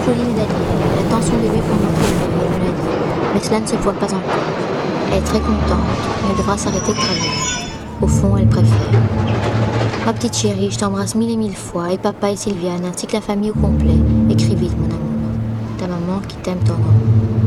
Pauline Daniel, elle attend son bébé pour montrer le bébé, elle me l'a dit. Mais cela ne se voit pas encore. Elle est très contente, mais elle devra s'arrêter de travailler. Au fond, elle préfère. Ma petite chérie, je t'embrasse mille et mille fois, et papa et Sylviane, ainsi que la famille au complet. Écris vite, mon amour. Ta maman qui t'aime tendrement.